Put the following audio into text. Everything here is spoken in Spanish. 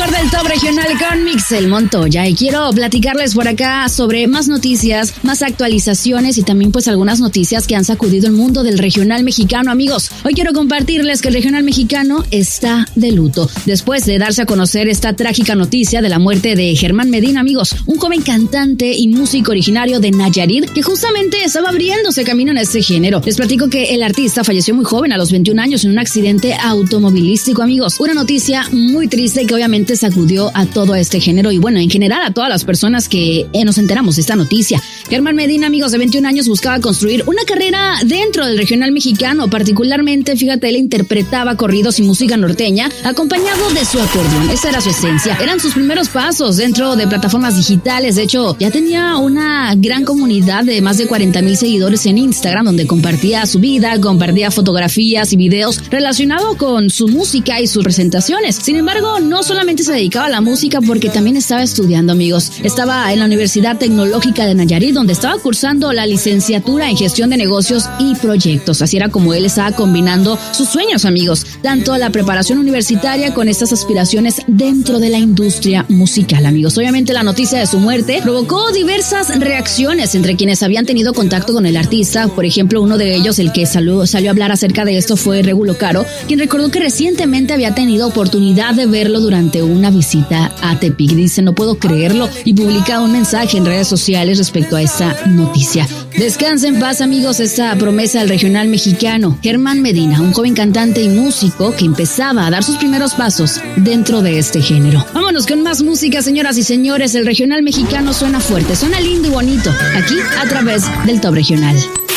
mejor del top regional con Mixel Montoya y quiero platicarles por acá sobre más noticias, más actualizaciones y también pues algunas noticias que han sacudido el mundo del regional mexicano, amigos. Hoy quiero compartirles que el regional mexicano está de luto después de darse a conocer esta trágica noticia de la muerte de Germán Medina, amigos, un joven cantante y músico originario de Nayarit que justamente estaba abriéndose camino en este género. Les platico que el artista falleció muy joven, a los 21 años, en un accidente automovilístico, amigos. Una noticia muy triste que obviamente sacudió a todo este género y bueno, en general a todas las personas que nos enteramos de esta noticia. Germán Medina, amigos, de 21 años, buscaba construir una carrera dentro del regional mexicano. Particularmente, fíjate, él interpretaba corridos y música norteña acompañado de su acordeón. Esa era su esencia. Eran sus primeros pasos dentro de plataformas digitales. De hecho, ya tenía una gran comunidad de más de 40,000 seguidores en Instagram, donde compartía su vida, compartía fotografías y videos relacionados con su música y sus presentaciones. Sin embargo, no solamente se dedicaba a la música, porque también estaba estudiando, amigos. Estaba en la Universidad Tecnológica de Nayarit, donde estaba cursando la licenciatura en gestión de negocios y proyectos. Así era como él estaba combinando sus sueños, amigos, tanto la preparación universitaria con estas aspiraciones dentro de la industria musical, amigos. Obviamente la noticia de su muerte provocó diversas reacciones entre quienes habían tenido contacto con el artista. Por ejemplo, uno de ellos, el que salió a hablar acerca de esto, fue Regulo Caro, quien recordó que recientemente había tenido oportunidad de verlo durante una visita a Tepic. Dice: no puedo creerlo, y publica un mensaje en redes sociales respecto a esta noticia. Descansa en paz, amigos, esta promesa del regional mexicano. Germán Medina, un joven cantante y músico que empezaba a dar sus primeros pasos dentro de este género. Vámonos con más música, señoras y señores. El regional mexicano suena fuerte, suena lindo y bonito, aquí a través del Top Regional.